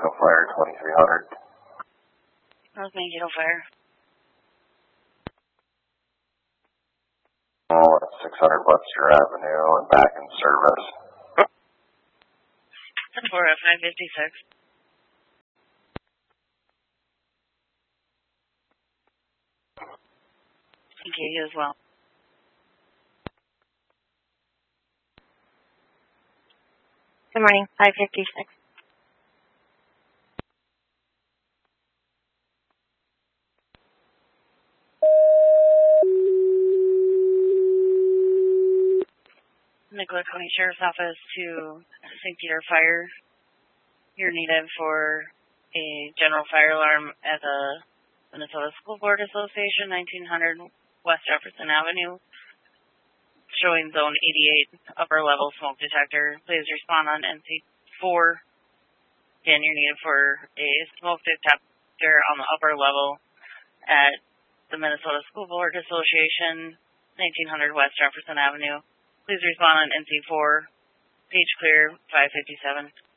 Magneto Fire 2300. How's Magneto Fire? Oh, at 600 Webster Avenue and back in service. 4 at 556. Thank you as well. Good morning, 556. Nicollet County Sheriff's Office to St. Peter Fire. You're needed for a general fire alarm at the Minnesota School Board Association, 1900 West Jefferson Avenue, showing zone 88, upper level smoke detector. Please respond on NC4. Again, you're needed for a smoke detector on the upper level at the Minnesota School Board Association, 1900 West Jefferson Avenue. Please respond on NC4. Page clear, 557.